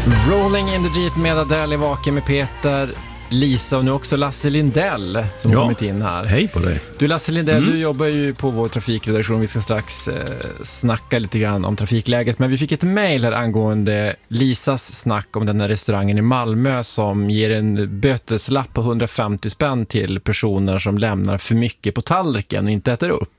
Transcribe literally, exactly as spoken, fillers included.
Rolling in the Jeep med Adele, Vaken med Peter, Lisa och nu också Lasse Lindell som ja. kommit in här. Hej på dig. Du Lasse Lindell, mm. du jobbar ju på vår trafikredaktion. Vi ska strax eh, snacka lite grann om trafikläget. Men vi fick ett mejl här angående Lisas snack om den här restaurangen i Malmö som ger en böteslapp på hundrafemtio spänn till personer som lämnar för mycket på tallriken och inte äter upp.